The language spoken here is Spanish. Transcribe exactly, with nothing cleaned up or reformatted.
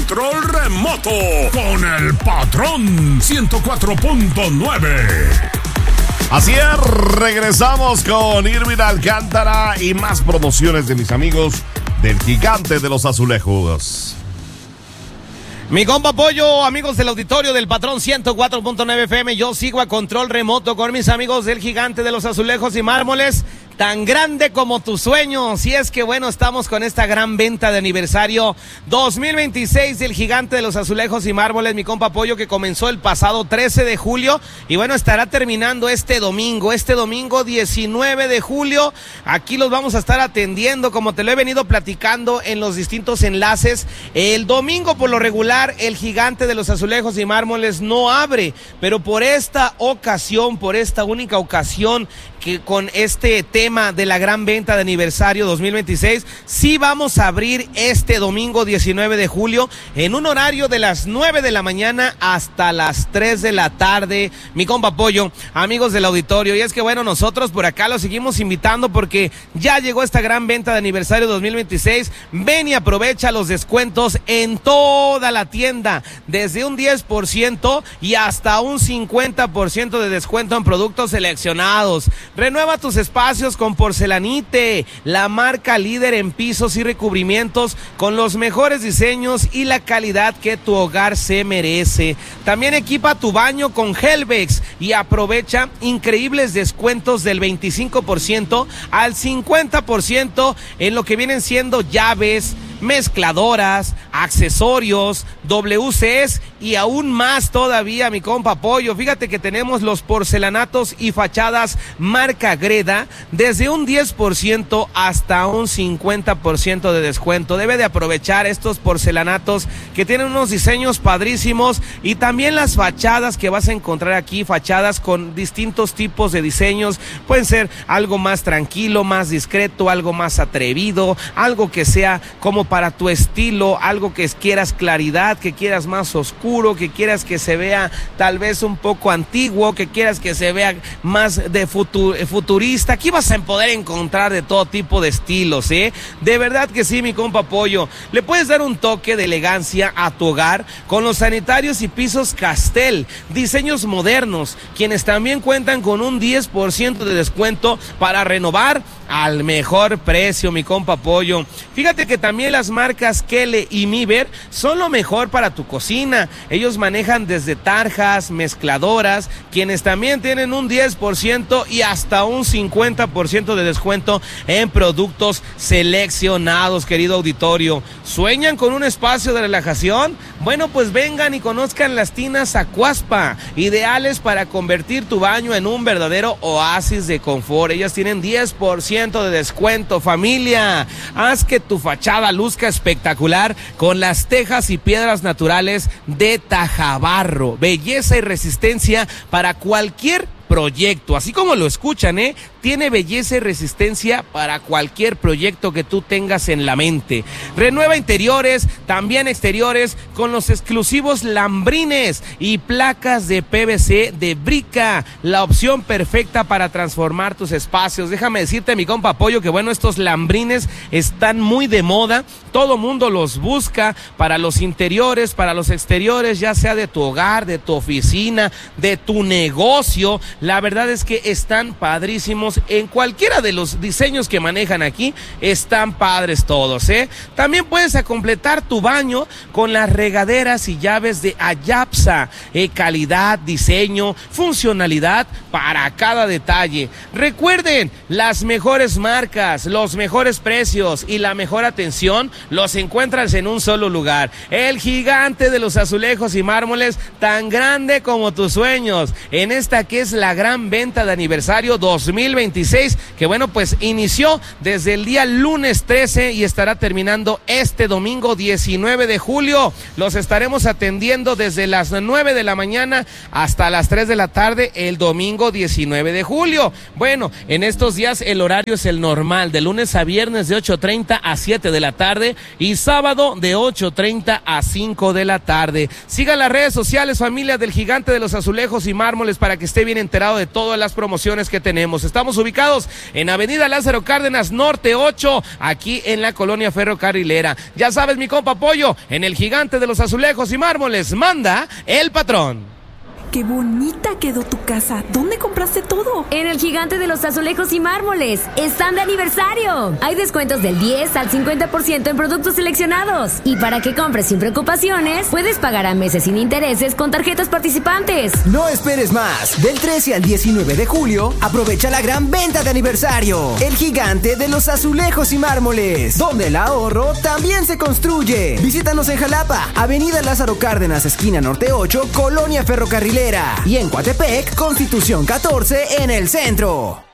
control remoto con el patrón ciento cuatro punto nueve. Así es, regresamos con Irving Alcántara y más promociones de mis amigos del Gigante de los Azulejos. Mi compa Pollo, amigos del auditorio del patrón ciento cuatro punto nueve F M, yo sigo a control remoto con mis amigos del Gigante de los Azulejos y Mármoles, tan grande como tu sueño. Si es que bueno, estamos con esta gran venta de aniversario dos mil veintiséis del Gigante de los Azulejos y Mármoles, mi compa Pollo, que comenzó el pasado trece de julio y bueno, estará terminando este domingo, este domingo diecinueve de julio. Aquí los vamos a estar atendiendo, como te lo he venido platicando en los distintos enlaces. El domingo por lo regular el Gigante de los Azulejos y Mármoles no abre, pero por esta ocasión, por esta única ocasión, que con este tema de la gran venta de aniversario dos mil veintiséis, sí vamos a abrir este domingo diecinueve de julio en un horario de las nueve de la mañana hasta las tres de la tarde, mi compa Pollo, amigos del auditorio. Y es que bueno, nosotros por acá los seguimos invitando porque ya llegó esta gran venta de aniversario dos mil veintiséis. Ven y aprovecha los descuentos en toda la tienda, desde un diez por ciento y hasta un cincuenta por ciento de descuento en productos seleccionados. Renueva tus espacios con Porcelanite, la marca líder en pisos y recubrimientos con los mejores diseños y la calidad que tu hogar se merece. También equipa tu baño con Helvex y aprovecha increíbles descuentos del veinticinco por ciento al cincuenta por ciento en lo que vienen siendo llaves, mezcladoras, accesorios, W Cs y aún más todavía, mi compa Pollo. Fíjate que tenemos los porcelanatos y fachadas marca Greda desde un diez por ciento hasta un cincuenta por ciento de descuento. Debe de aprovechar estos porcelanatos que tienen unos diseños padrísimos y también las fachadas que vas a encontrar aquí, fachadas con distintos tipos de diseños. Pueden ser algo más tranquilo, más discreto, algo más atrevido, algo que sea como para tu estilo, algo que quieras claridad, que quieras más oscuro, que quieras que se vea tal vez un poco antiguo, que quieras que se vea más de futu- futurista. Aquí vas a poder encontrar de todo tipo de estilos, ¿eh? De verdad que sí, mi compa Pollo. Le puedes dar un toque de elegancia a tu hogar con los sanitarios y pisos Castel, diseños modernos, quienes también cuentan con un diez por ciento de descuento para renovar al mejor precio, mi compa Pollo. Fíjate que también las marcas Kele y Miber son lo mejor para tu cocina. Ellos manejan desde tarjas, mezcladoras, quienes también tienen un diez por ciento y hasta un cincuenta por ciento de descuento en productos seleccionados, querido auditorio. ¿Sueñan con un espacio de relajación? Bueno, pues vengan y conozcan las tinas Acuaspa, ideales para convertir tu baño en un verdadero oasis de confort. Ellas tienen diez por ciento de descuento, familia. Haz que tu fachada luzca espectacular con las tejas y piedras naturales de Tajabarro. Belleza y resistencia para cualquier proyecto, así como lo escuchan, ¿eh? Tiene belleza y resistencia para cualquier proyecto que tú tengas en la mente. Renueva interiores, también exteriores, con los exclusivos lambrines y placas de P V C de Brica, la opción perfecta para transformar tus espacios. Déjame decirte, mi compa Pollo, que bueno, estos lambrines están muy de moda, todo mundo los busca para los interiores, para los exteriores, ya sea de tu hogar, de tu oficina, de tu negocio. La verdad es que están padrísimos en cualquiera de los diseños que manejan aquí, están padres todos, ¿eh? También puedes a completar tu baño con las regaderas y llaves de Ayapsa, eh, calidad, diseño, funcionalidad para cada detalle. Recuerden, las mejores marcas, los mejores precios y la mejor atención los encuentras en un solo lugar. El Gigante de los Azulejos y Mármoles, tan grande como tus sueños, en esta que es la gran venta de aniversario dos mil veintiséis, que bueno, pues inició desde el día lunes trece y estará terminando este domingo diecinueve de julio. Los estaremos atendiendo desde las nueve de la mañana hasta las tres de la tarde el domingo diecinueve de julio. Bueno, en estos días el horario es el normal, de lunes a viernes de ocho treinta a siete de la tarde y sábado de ocho treinta a cinco de la tarde. Sigan las redes sociales, familia del Gigante de los Azulejos y Mármoles, para que esté bien enterado de todas las promociones que tenemos. Estamos Estamos ubicados en Avenida Lázaro Cárdenas Norte ocho, aquí en la colonia ferrocarrilera. Ya sabes, mi compa Pollo, en el Gigante de los Azulejos y Mármoles manda el patrón. ¡Qué bonita quedó tu casa! ¿Dónde compraste todo? En el Gigante de los Azulejos y Mármoles. ¡Están de aniversario! Hay descuentos del diez al cincuenta por ciento en productos seleccionados. Y para que compres sin preocupaciones, puedes pagar a meses sin intereses con tarjetas participantes. No esperes más. Del trece al diecinueve de julio, aprovecha la gran venta de aniversario. El Gigante de los Azulejos y Mármoles, donde el ahorro también se construye. Visítanos en Jalapa, Avenida Lázaro Cárdenas, esquina Norte ocho, Colonia Ferrocarrilera. Y en Coatepec, Constitución catorce en el centro.